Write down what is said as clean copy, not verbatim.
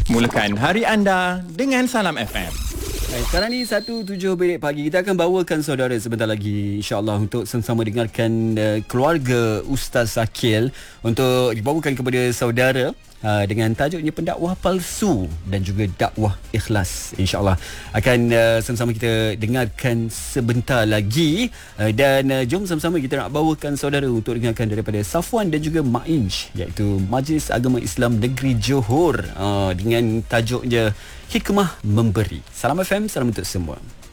Mulakan hari anda dengan Salam FM. Sekarang ni 1:07 pagi. Kita akan bawakan saudara sebentar lagi, insyaAllah, untuk sama-sama dengarkan keluarga Ustaz Shakil, untuk dibawakan kepada saudara dengan tajuknya pendakwah palsu dan juga dakwah ikhlas. InsyaAllah akan sama-sama kita dengarkan sebentar lagi, dan jom sama-sama kita nak bawakan saudara untuk dengarkan daripada Safwan dan juga Ma'inj, iaitu Majlis Agama Islam Negeri Johor, dengan tajuknya Hikmah Memberi. Salam FM, salam untuk semua.